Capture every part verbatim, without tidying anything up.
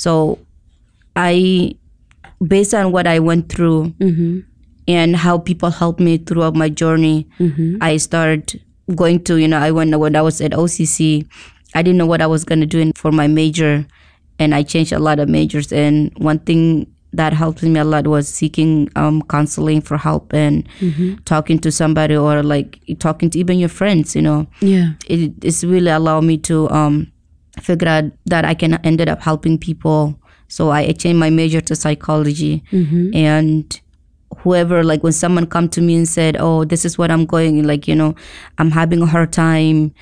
So I, based on what I went through mm-hmm. and how people helped me throughout my journey, mm-hmm. I started going to, you know, I went, when I was at O C C, I didn't know what I was going to do in, for my major. And I changed a lot of majors. And one thing that helped me a lot was seeking um, counseling for help and mm-hmm. talking to somebody, or like talking to even your friends, you know. Yeah. It, it's really allowed me to um, figure out that I can ended up helping people. So I changed my major to psychology. Mm-hmm. And whoever, like when someone come to me and said, oh, this is what I'm going, like, you know, I'm having a hard time,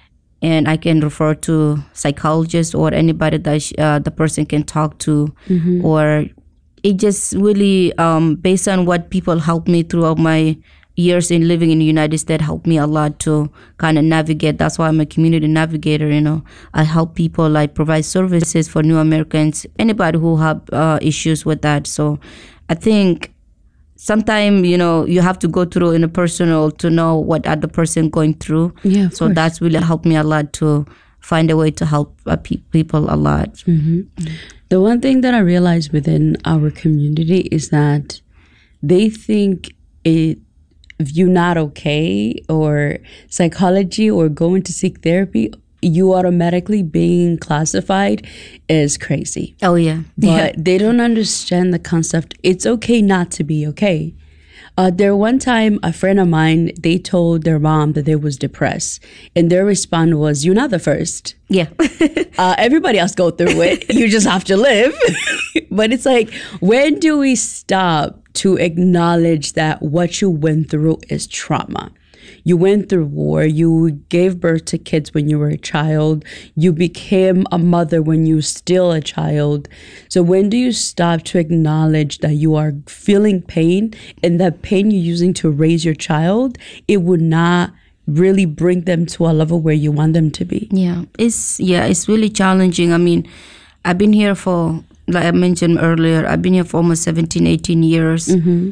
and I can refer to psychologists or anybody that uh, the person can talk to. Mm-hmm. Or it just really, um, based on what people helped me throughout my years in living in the United States, helped me a lot to kind of navigate. That's why I'm a community navigator, you know. I help people, I provide services for new Americans, anybody who have uh, issues with that. So I think sometimes, you know, you have to go through in a personal to know what other person going through. Yeah, so course. That's really helped me a lot to find a way to help uh, pe- people a lot. Mm-hmm. The one thing that I realized within our community is that they think it, if you're not okay or psychology or going to seek therapy, you automatically being classified as crazy. Oh, yeah. But yeah. they don't understand the concept. It's okay not to be okay. Uh, there one time, a friend of mine, they told their mom that they was depressed. And their response was, you're not the first. Yeah. uh, everybody else go through it. You just have to live. But it's like, when do we stop to acknowledge that what you went through is trauma? You went through war. You gave birth to kids when you were a child. You became a mother when you were still a child. So when do you stop to acknowledge that you are feeling pain, and that pain you're using to raise your child, it would not really bring them to a level where you want them to be? Yeah, it's yeah, it's really challenging. I mean, I've been here for, like I mentioned earlier, I've been here for almost seventeen, eighteen years. Mm-hmm.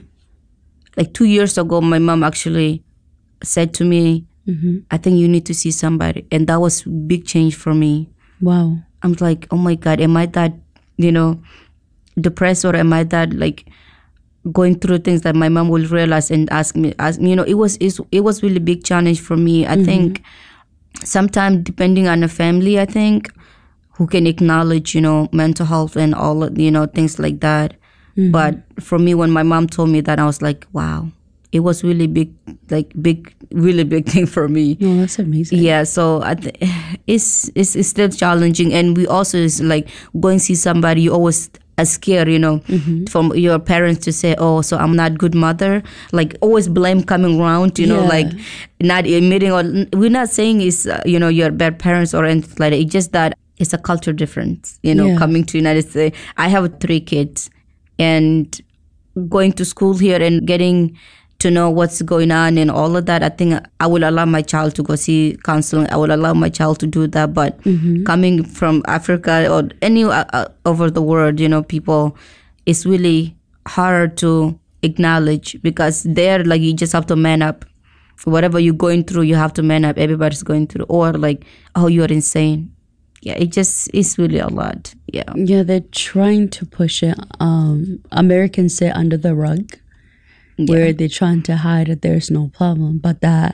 Like two years ago, my mom actually said to me, mm-hmm. I think you need to see somebody. And that was a big change for me. Wow. I'm like, oh my God, am I that, you know, depressed, or am I that like going through things that my mom will realize and ask me, ask me, you know, it was, it was really big challenge for me. I mm-hmm. think sometimes depending on the family, I think, who can acknowledge, you know, mental health and all, you know, things like that. Mm-hmm. But for me, when my mom told me that, I was like, wow. It was really big, like big, really big thing for me. Oh, that's amazing. Yeah, so I th- it's, it's it's still challenging, and we also is like going to see somebody. You always are scared, you know, mm-hmm. from your parents to say, "Oh, so I'm not good mother." Like always blame coming around, you know, yeah. like not admitting, or we're not saying it's uh, you know, you're bad parents or anything like that. It's just that it's a culture difference, you know, yeah. coming to United States. I have three kids, and going to school here and getting to know what's going on and all of that, I think I will allow my child to go see counseling. I will allow my child to do that. But mm-hmm. coming from Africa or any uh, over the world, you know, people, it's really hard to acknowledge, because they're like, you just have to man up. Whatever you're going through, you have to man up. Everybody's going through. Or like, oh, you're insane. Yeah, it just is really a lot. Yeah. Yeah, they're trying to push it. Um, Americans say under the rug. Yeah. Where they're trying to hide that there's no problem. But that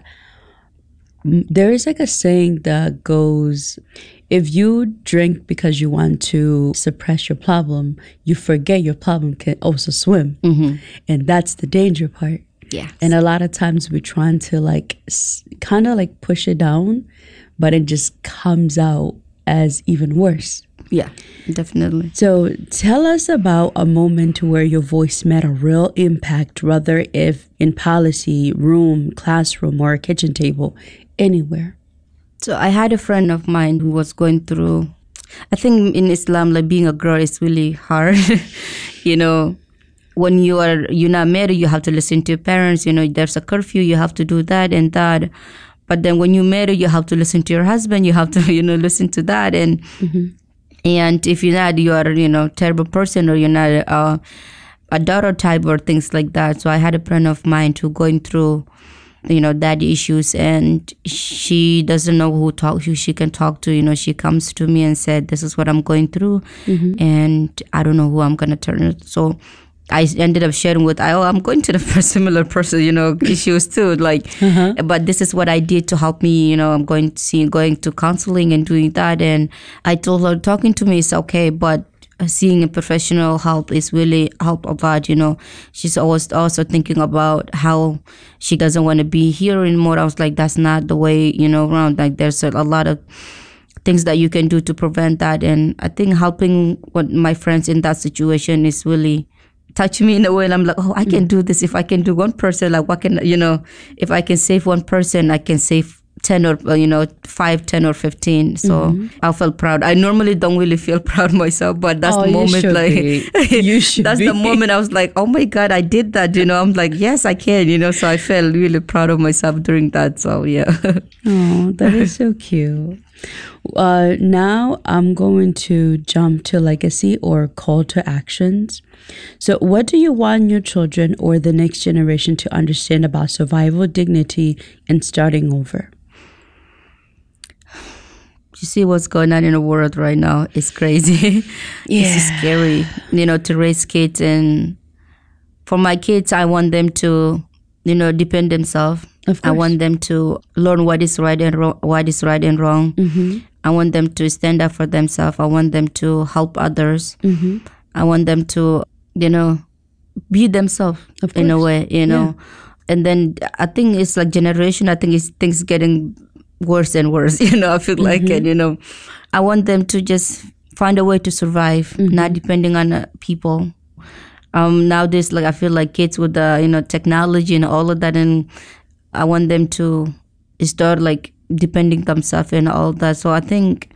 there is like a saying that goes, if you drink because you want to suppress your problem, you forget your problem can also swim. Mm-hmm. And that's the danger part. Yeah. And a lot of times we're trying to like s- kind of like push it down, but it just comes out as even worse. Yeah, definitely. So tell us about a moment where your voice made a real impact, whether if in policy, room, classroom, or a kitchen table, anywhere. So I had a friend of mine who was going through, I think in Islam, like being a girl is really hard. You know, when you are, you're not married, you have to listen to your parents. You know, there's a curfew, you have to do that and that. But then when you're married, you have to listen to your husband. You have to, you know, listen to that. And mm-hmm. And if you're not, you are, you know, terrible person, or you're not uh, a daughter type or things like that. So I had a friend of mine who going through you know, daddy issues, and she doesn't know who talk who she can talk to. You know, she comes to me and said, "This is what I'm going through, mm-hmm. and I don't know who I'm gonna turn it." So I ended up sharing with, oh, I'm going to the similar person, you know, issues too. Like, uh-huh. but this is what I did to help me. You know, I'm going to see, going to counseling and doing that. And I told her, talking to me is okay, but seeing a professional help is really help a lot. You know, she's always also thinking about how she doesn't want to be here anymore. I was like, that's not the way, you know, around. Like, there's a, a lot of things that you can do to prevent that. And I think helping what my friends in that situation is really touch me in a way, and I'm like, oh, I can do this. If I can do one person, like, what can, you know, if I can save one person, I can save ten or, you know, five, ten or fifteen. So mm-hmm. I felt proud. I normally don't really feel proud myself, but that's oh, the moment, you like, you should that's be. the moment I was like, oh my God, I did that, you know. I'm like, yes, I can, you know. So I felt really proud of myself during that. So yeah. Oh, that is so cute. Uh, now I'm going to jump to legacy or call to actions. So what do you want your children or the next generation to understand about survival, dignity, and starting over? You see what's going on in the world right now. It's crazy. Yeah. It's scary, you know, to raise kids. And for my kids, I want them to, you know, depend themselves. I want them to learn what is right and wrong, what is right and wrong. Mm-hmm. I want them to stand up for themselves. I want them to help others. Mm-hmm. I want them to, you know, be themselves in a way, you know. Yeah. And then I think it's like generation, I think it's things getting worse and worse, you know, I feel mm-hmm. like it, you know. I want them to just find a way to survive, mm-hmm. not depending on uh, people. Um, nowadays, like, I feel like kids with the, you know, technology and all of that, and I want them to start like depending themselves and all that. So I think,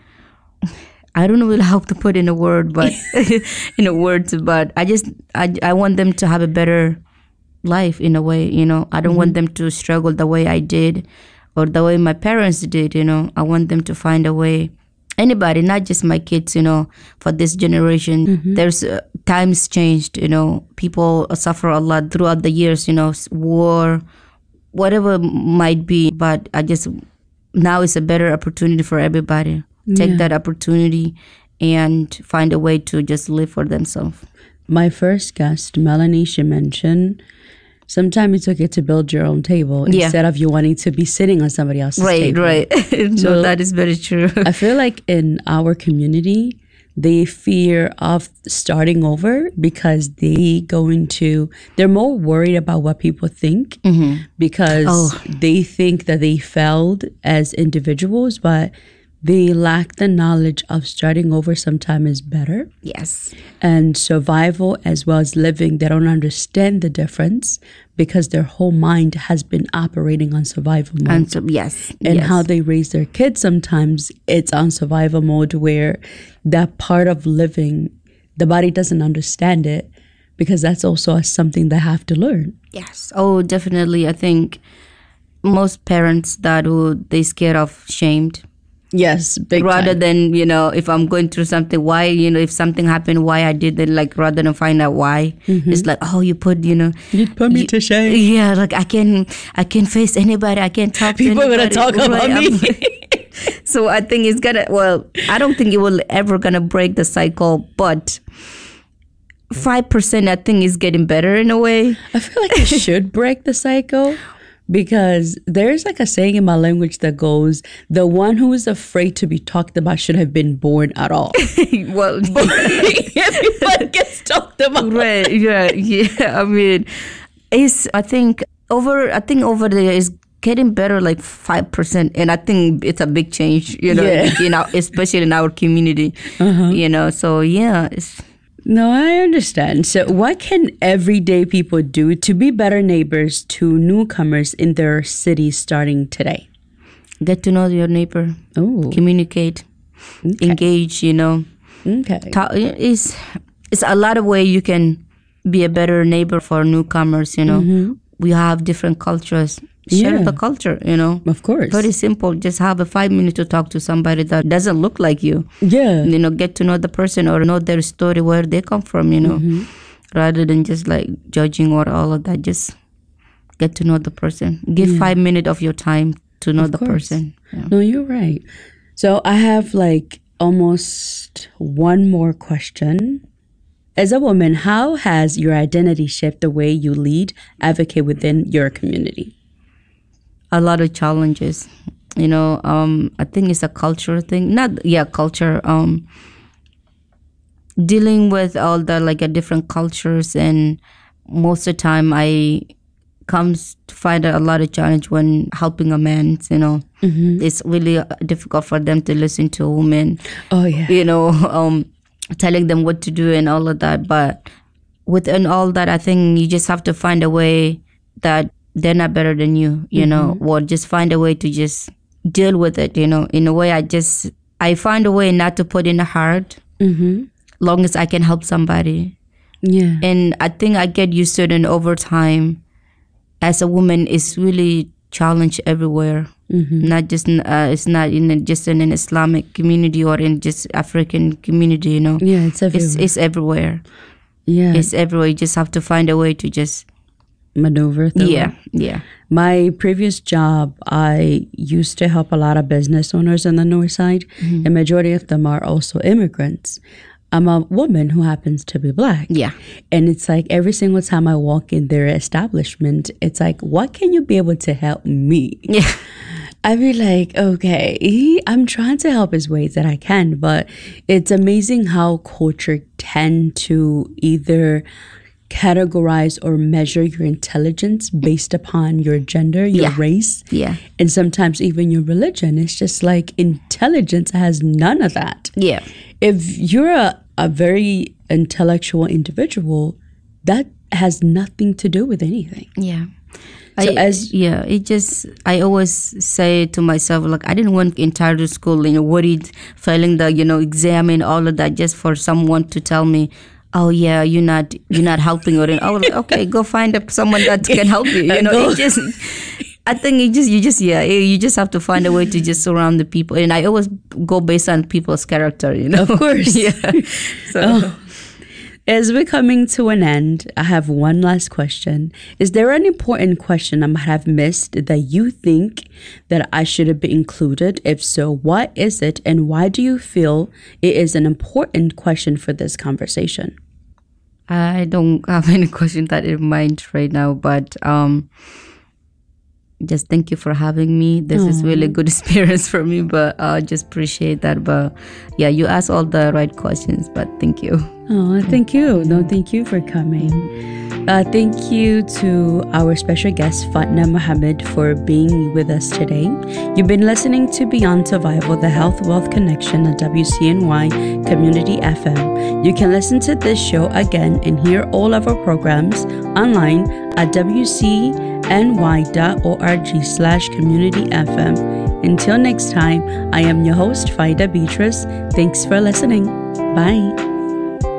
I don't know really how to put in a word, but in a words, but I just, I, I want them to have a better life in a way, you know. I don't mm-hmm. want them to struggle the way I did or the way my parents did, you know. I want them to find a way. Anybody, not just my kids, you know, for this generation. Mm-hmm. There's uh, times changed, you know. People suffer a lot throughout the years, you know, war, whatever might be. But I just, now is a better opportunity for everybody. Take yeah. that opportunity and find a way to just live for themselves. My first guest, Melanie, she mentioned sometimes it's okay to build your own table yeah. instead of you wanting to be sitting on somebody else's right, table. Right, right. So no, that is very true. I feel like in our community, they fear of starting over because they going to, they're more worried about what people think mm-hmm. because oh. they think that they failed as individuals, but they lack the knowledge of starting over sometimes is better. Yes. And survival as well as living, they don't understand the difference because their whole mind has been operating on survival mode. And so, yes. And yes. how they raise their kids sometimes, it's on survival mode where that part of living, the body doesn't understand it because that's also something they have to learn. Yes. Oh, definitely. I think most parents that who they scared of shamed. Yes, big rather time. than, you know, if I'm going through something, why, you know, if something happened, why I did it, like, rather than find out why, mm-hmm. it's like, oh, you put, you know, you put me you, to shame. Yeah, like, I can, I can face anybody, I can't talk People to anybody. People are gonna talk right, about me. So I think it's gonna, well, I don't think it will ever gonna break the cycle, but five percent I think is getting better in a way. I feel like it should break the cycle. Because there's like a saying in my language that goes, the one who is afraid to be talked about should have been born at all. Well, everybody gets talked about. Right, yeah, yeah. I mean, it's, I think over, I think over there is getting better like five percent. And I think it's a big change, you know, yeah. you know, especially in our community, uh-huh. you know, so yeah, it's. No, I understand. So what can everyday people do to be better neighbors to newcomers in their cities starting today? Get to know your neighbor. Oh. Communicate. Okay. Engage, you know. Okay. Talk, it's, it's a lot of ways you can be a better neighbor for newcomers, you know. Mm-hmm. We have different cultures. Share yeah. the culture, you know. Of course. Very simple. Just have a five minutes to talk to somebody that doesn't look like you. Yeah. You know, get to know the person or know their story, where they come from, you know. Mm-hmm. Rather than just like judging or all of that. Just get to know the person. Give Yeah. five minutes of your time to know Of the course. person. Yeah. No, you're right. So I have like almost one more question. As a woman, how has your identity shaped the way you lead, advocate within your community? A lot of challenges. You know, um, I think it's a culture thing. Not, yeah, culture. Um, dealing with all the like a different cultures, and most of the time I comes to find a lot of challenge when helping a man. You know, Mm-hmm. it's really difficult for them to listen to a woman. Oh, yeah. You know, um, telling them what to do and all of that. But within all that, I think you just have to find a way that they're not better than you. You know, or just find a way to just deal with it. You know, in a way, I just I find a way not to put in a hard. Mm-hmm. Long as I can help somebody. Yeah. And I think I get used to it, and over time, as a woman, it's really challenged everywhere. Mm-hmm. Not just, in, uh, it's not in just in an Islamic community or in just African community, you know. Yeah, it's everywhere. It's, it's everywhere. yeah. It's everywhere. You just have to find a way to just, maneuver through yeah, it. yeah. My previous job, I used to help a lot of business owners on the north side. Mm-hmm. The majority of them are also immigrants. I'm a woman who happens to be black. Yeah. And it's like every single time I walk in their establishment, it's like, what can you be able to help me? Yeah. I'd be like, okay, I'm trying to help as ways that I can, but it's amazing how culture tend to either categorize or measure your intelligence based upon your gender, your Yeah. race, Yeah. and sometimes even your religion. It's just like intelligence has none of that. Yeah. If you're a, a very intellectual individual, that has nothing to do with anything. Yeah. So I, as- yeah, it just, I always say to myself, like, I didn't want entire school, you know, worried, failing the, you know, exam and all of that just for someone to tell me, oh yeah, you're not, you're not helping. Or, I was like, okay, go find a, someone that can help you. You know, Go. it just, I think it just, you just, yeah, you just have to find a way to just surround the people. And I always go based on people's character, you know. Of course. Yeah. So. Oh. As we're coming to an end, I have one last question. Is there an important question I might have missed that you think that I should have been included? If so, what is it, and why do you feel it is an important question for this conversation? I don't have any question that in mind right now, but um, just thank you for having me. This is really good experience for me, but I uh, just appreciate that. But yeah, you asked all the right questions, but thank you. Oh, thank you. No, thank you for coming. Uh, thank you to our special guest, Fatna Mohammed, for being with us today. You've been listening to Beyond Survival, the Health Wealth Connection at W C N Y Community F M. You can listen to this show again and hear all of our programs online at W C N Y dot org slash community F M. Until next time, I am your host, Faida Beatrice. Thanks for listening. Bye.